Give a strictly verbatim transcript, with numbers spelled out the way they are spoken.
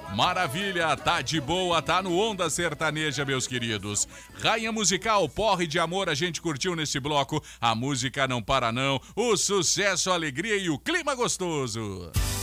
Maravilha, tá de boa, tá no Onda Sertaneja, meus queridos. Rainha musical, porre de amor, a gente curtiu nesse bloco. A música não para não, o sucesso, a alegria e o clima gostoso.